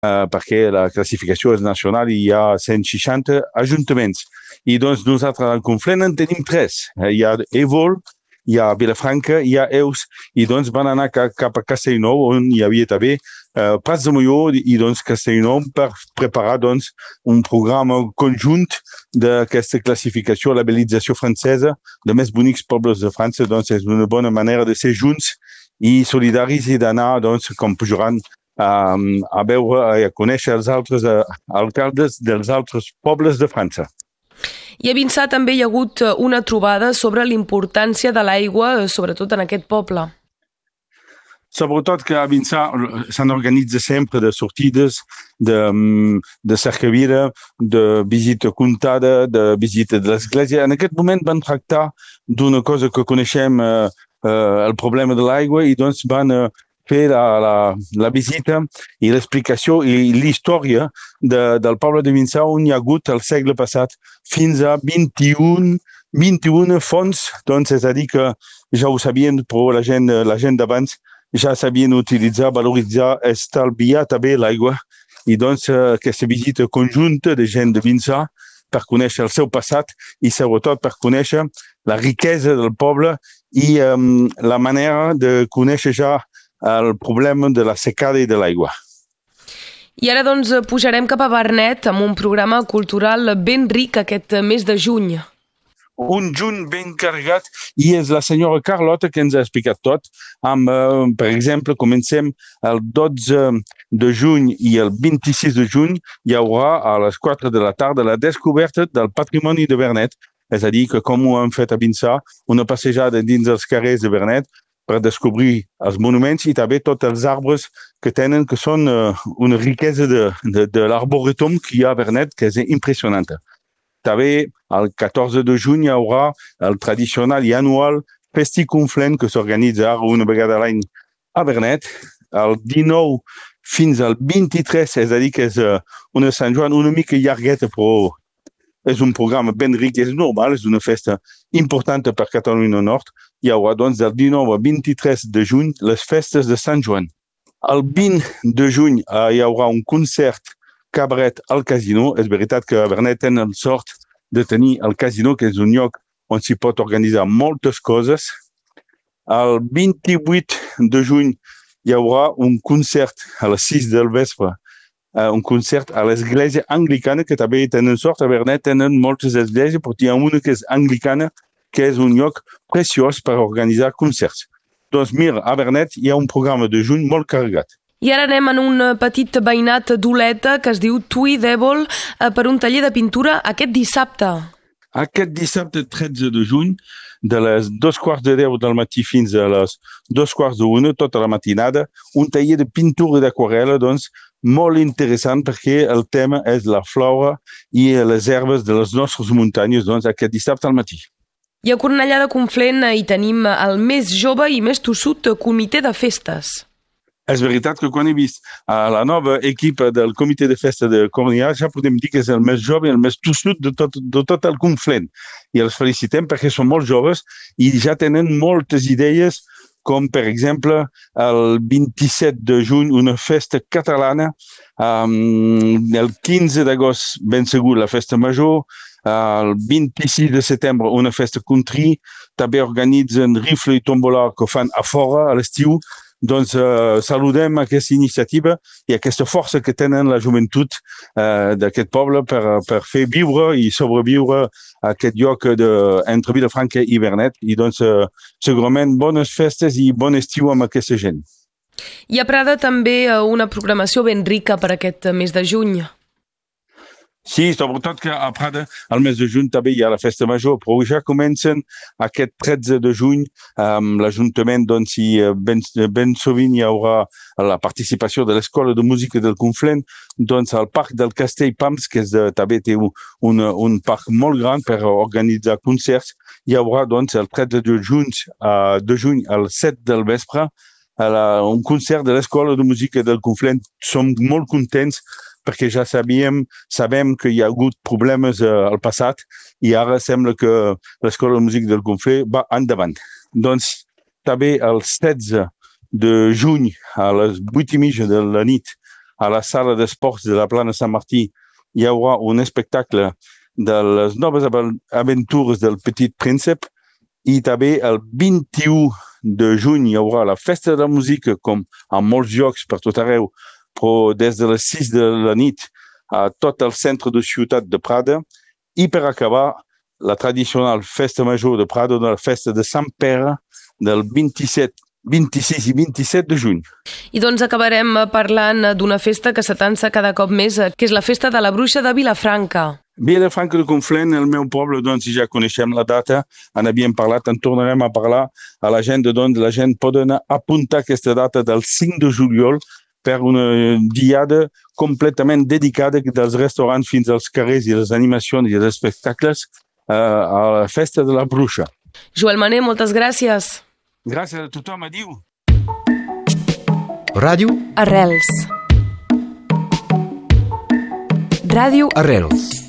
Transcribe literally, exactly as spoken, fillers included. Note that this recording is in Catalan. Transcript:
uh, perquè la classificació és nacional i hi ha cent seixanta ajuntaments. I doncs nosaltres al Conflent en tenim tres. Uh, hi ha Évol, hi ha Vilafranca, hi ha Eus, i doncs van anar cap, cap a Castellnou, on hi havia també uh, Prats de Molló i doncs Castellnou per preparar doncs un programa conjunt d'aquesta classificació, label·lització francesa de més bonics pobles de França. Doncs és una bona manera de ser junts i solidaris i d'anar, doncs, com pujaran a, a veure i a conèixer els altres uh, alcaldes dels altres pobles de França. I a Vinçà també hi ha hagut una trobada sobre l'importància de l'aigua, sobretot en aquest poble. Sobretot que a Vinçà s'organitza sempre de sortides, de, de cercavila, de visita comptada, de visita de l'església. En aquest moment van tractar d'una cosa que coneixem, eh, eh, el problema de l'aigua, i doncs van eh, fer la, la, la visita i l'explicació i l'història de, del poble de Vinçà, on hi ha hagut el segle passat fins a vint-i-un, vint-i-un fonts, doncs és a dir que ja ho sabien, però la gent, la gent d'abans ja sabien utilitzar, valoritzar, estalviar també l'aigua, i doncs aquesta visita conjunta de gent de Vinçà per conèixer el seu passat i sobretot per conèixer la riquesa del poble i um, la manera de conèixer ja el problema de la secada i de l'aigua. I ara doncs pujarem cap a Vernet amb un programa cultural ben ric aquest mes de juny. Un juny ben carregat, i és la senyora Carlota que ens ha explicat tot. Amb, eh, per exemple, comencem el dotze de juny i el vint-i-sis de juny hi haurà a les quatre de la tarda la descoberta del patrimoni de Vernet. És a dir, que com ho hem fet a Vinçà, una passejada dins els carrers de Vernet per descobrir els monuments i també tots els arbres que tenen, que són uh, una riquesa de, de, de l'arboretum que hi ha a Vernet, que és impressionant. També el catorze de juny hi haurà el tradicional i anual Festi Conflent, que s'organitza una vegada a l'any a Vernet. El dinou fins al vint-i-tres, és a dir, que és uh, una Sant Joan una mica llargueta, però és un programa ben ric, és normal, és una festa important per Catalunya Nord. Hi haurà doncs del dinou al vint-i-tres de juny les festes de Sant Joan. El vint de juny eh, hi haurà un concert cabaret al casino. És veritat que a Vernet tenen sort de tenir el casino, que és un lloc on s'hi pot organitzar moltes coses. El vint-i-vuit de juny hi haurà un concert a les sis del vespre, Uh, un concert a l'església anglicana, que també tenen sort. A Vernet tenen moltes esglésies, però hi ha una que és anglicana, que és un lloc preciós per organitzar concerts. Doncs mira, a Vernet hi ha un programa de juny molt carregat. I ara anem en un petit veïnat d'Oleta que es diu Tui d'Èvol uh, per un taller de pintura aquest dissabte. Aquest dissabte tretze de juny, de les dos quarts de deu del matí fins a les dos quarts d'una, tota la matinada, un taller de pintura d'aquarel·la, doncs, molt interessant perquè el tema és la flora i les herbes de les nostres muntanyes, doncs, aquest dissabte al matí. I a Cornellà de Conflent hi tenim el més jove i més tossut comitè de festes. És veritat que quan he vist a la nova equipa del comitè de festa de Cornellà ja podem dir que és el més jove i el més tossut de tot, de tot el Conflent. I els felicitem perquè són molt joves i ja tenen moltes idees, com per exemple el vint-i-set de juny una festa catalana, um, el quinze d'agost ben segur la festa major, el vint-i-sis de setembre una festa country, també organitzen rifle i tombola que fan a fora a l'estiu. Doncs uh, saludem aquesta iniciativa i aquesta força que tenen la joventut uh, d'aquest poble per, per fer viure i sobreviure a aquest lloc de, entre Vilafranca i Vernet. I doncs uh, segurament bones festes i bon estiu amb aquesta gent. I a Prada també una programació ben rica per aquest mes de juny. Sí, sobretot que a Prada, al mes de juny també hi ha la festa major, però ja comencen aquest tretze de juny amb l'Ajuntament, doncs i ben, ben sovint hi haurà la participació de l'Escola de Música del Conflent, doncs al Parc del Castell Pams, que és de, també té un, un, un parc molt gran per organitzar concerts. Hi haurà doncs el tretze de juny, uh, de juny al set del vespre la, un concert de l'Escola de Música del Conflent. Som molt contents perquè ja sabíem, sabem que hi ha hagut problemes uh, al passat i ara sembla que l'Escola de Música del Conflent va endavant. Doncs també el setze de juny a les vuit i mitja de la nit a la sala d'esports de la Plana Sant Martí hi haurà un espectacle de les noves aventures del Petit Príncep i també el vint-i-u de juny hi haurà la Festa de la Música, com a molts llocs per tot arreu, però des de les sis de la nit a tot el centre de ciutat de Prada. I per acabar, la tradicional Festa Major de Prada, la Festa de Sant Pere, del vint-i-set, vint-i-sis i vint-i-set de juny. I doncs acabarem parlant d'una festa que s'atansa cada cop més, que és la Festa de la Bruixa de Vilafranca. Vilafranca de Conflent, el meu poble, doncs ja coneixem la data, en havíem parlat, en tornarem a parlar a l'agenda, doncs la gent pot apuntar aquesta data del cinc de juliol per una diada completament dedicada dels restaurants fins als carrers i les animacions i els espectacles uh, a la Festa de la Bruixa. Joel Mané, moltes gràcies. Gràcies a tothom, adiu. Ràdio Arrels. Ràdio Arrels.